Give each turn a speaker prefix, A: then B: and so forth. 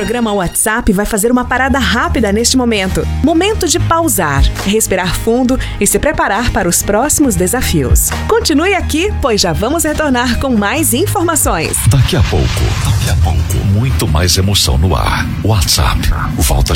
A: programa WhatsApp vai fazer uma parada rápida neste momento. Momento de pausar, respirar fundo e se preparar para os próximos desafios. Continue aqui, pois já vamos retornar com mais informações.
B: Daqui a pouco, muito mais emoção no ar. WhatsApp, volta